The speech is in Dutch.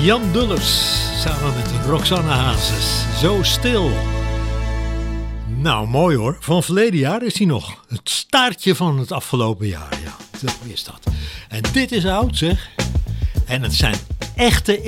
Jan Dulles samen met Roxanne Hazes. Zo stil. Nou, mooi hoor. Van verleden jaar is hij nog. Het staartje van het afgelopen jaar. Ja, zo is dat. En dit is oud zeg. En het zijn echte